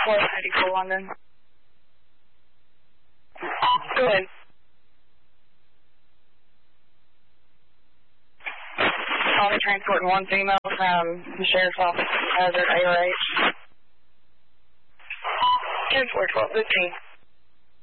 494 London. Go ahead. Only transporting one female from the sheriff's office, Hazard ARH. 10-4-12-15.